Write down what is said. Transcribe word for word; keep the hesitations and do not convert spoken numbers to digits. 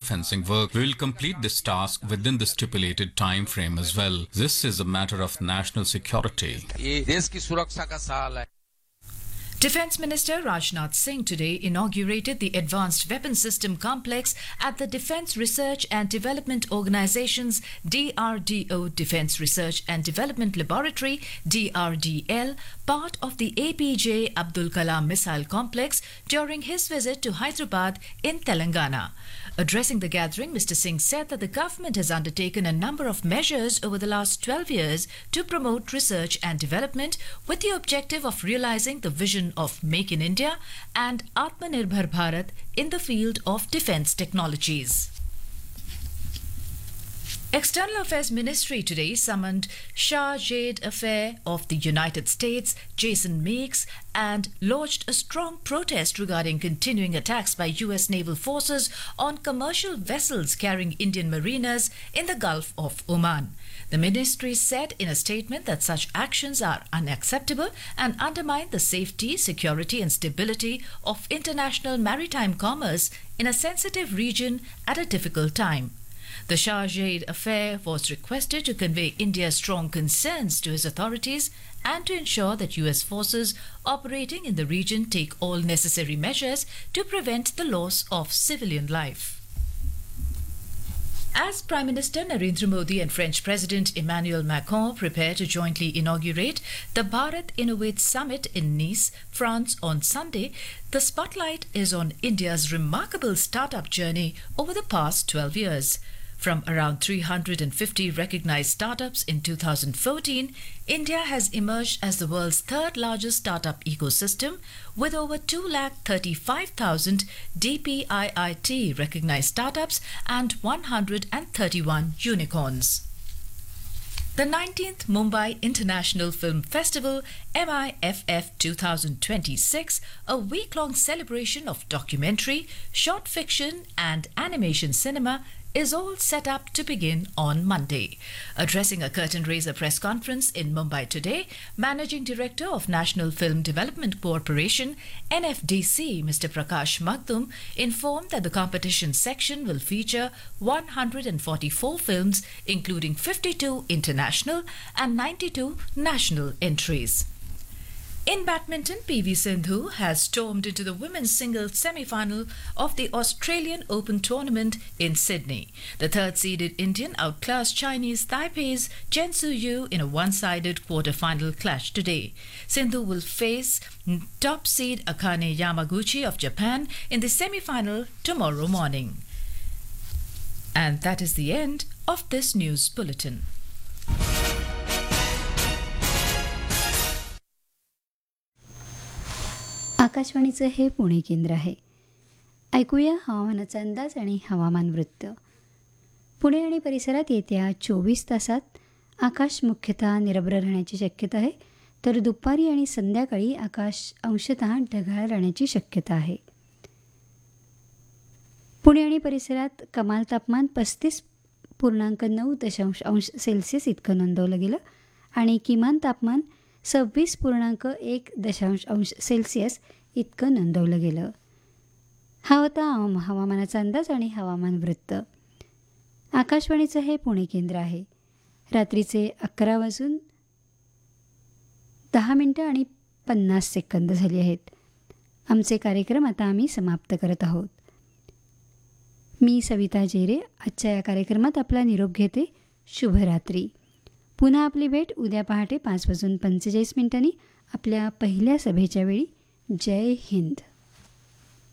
fencing work. We will complete this task within the stipulated time frame as well. This is a matter of national security. Defence Minister Rajnath Singh today inaugurated the Advanced Weapon System Complex at the Defence Research and Development Organisation's D R D O Defence Research and Development Laboratory D R D L, part of the A P J Abdul Kalam Missile Complex during his visit to Hyderabad in Telangana. Addressing the gathering, Mister Singh said that the government has undertaken a number of measures over the last twelve years to promote research and development with the objective of realising the vision of Make in India and Atmanirbhar Bharat in the field of defence technologies. External Affairs Ministry today summoned Chargé d'Affaires of the United States, Jason Meeks, and lodged a strong protest regarding continuing attacks by U S naval forces on commercial vessels carrying Indian mariners in the Gulf of Oman. The ministry said in a statement that such actions are unacceptable and undermine the safety, security and stability of international maritime commerce in a sensitive region at a difficult time. The Chargé d'Affaires was requested to convey India's strong concerns to his authorities and to ensure that U S forces operating in the region take all necessary measures to prevent the loss of civilian life. As Prime Minister Narendra Modi and French President Emmanuel Macron prepare to jointly inaugurate the Bharat Innovate Summit in Nice, France on Sunday, the spotlight is on India's remarkable startup journey over the past twelve years. From around three hundred fifty recognized startups in two thousand fourteen, India has emerged as the world's third largest startup ecosystem with over two lakh thirty-five thousand D P I I T recognized startups and one hundred thirty-one unicorns. The nineteenth Mumbai International Film Festival M I F F twenty twenty-six, a week-long celebration of documentary, short fiction and animation cinema, is all set up to begin on Monday. Addressing a curtain raiser press conference in Mumbai today, Managing Director of National Film Development Corporation N F D C, Mister Prakash Magdum, informed that the competition section will feature one hundred forty-four films, including fifty-two international and ninety-two national entries. In badminton, P V Sindhu has stormed into the women's singles semi-final of the Australian Open tournament in Sydney. The third-seeded Indian outclassed Chinese Taipei's Chen Su-yu in a one-sided quarter-final clash today. Sindhu will face top seed Akane Yamaguchi of Japan in the semi-final tomorrow morning. And that is the end of this news bulletin. आकाशवाणीचं हे पुणे केंद्र आहे. ऐकूया हवामानाचा अंदाज आणि हवामान वृत्त. पुणे आणि परिसरात येत्या चोवीस तासात आकाश मुख्यतः निरभ्र राहण्याची शक्यता आहे, तर दुपारी आणि संध्याकाळी आकाश अंशतः ढगाळ राहण्याची शक्यता आहे. पुणे आणि परिसरात कमाल तापमान पस्तीस पूर्णांक नऊ दशांश अंश सेल्सिअस इतकं नोंदवलं गेलं आणि किमान तापमान सव्वीस पूर्णांक एक दशांश अंश सेल्सिअस इतकं नोंदवलं गेलं. हा होता हवामानाचा अंदाज आणि हवामान वृत्त. आकाशवाणीचं हे पुणे केंद्र आहे. रात्रीचे अकरा वाजून दहा मिनटं आणि पन्नास सेकंद झाली आहेत. आमचे कार्यक्रम आता आम्ही समाप्त करत आहोत. मी सविता जेरे आजच्या या कार्यक्रमात आपला निरोप घेते. शुभरात्री. पुन्हा आपली भेट उद्या पहाटे पाच वाजून पंचेचाळीस मिनिटांनी आपल्या पहिल्या सभेच्या वेळी. जय हिंद.